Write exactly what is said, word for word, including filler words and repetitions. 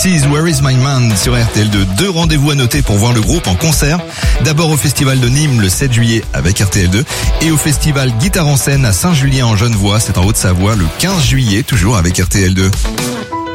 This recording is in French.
Pixies, Where is my man sur R T L deux. Deux rendez-vous à noter pour voir le groupe en concert. D'abord au Festival de Nîmes le sept juillet avec R T L deux et au Festival Guitare en scène à Saint-Julien en Genevois, c'est en Haute-Savoie, le quinze juillet toujours avec R T L deux.